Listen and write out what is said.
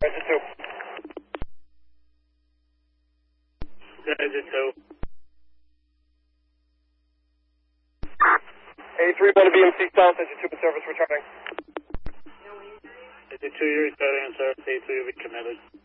Register 2. Register 2. 83, 1 BMC South, Engine 2 in service, returning. Engine 2, you're starting in service, 83 will be committed.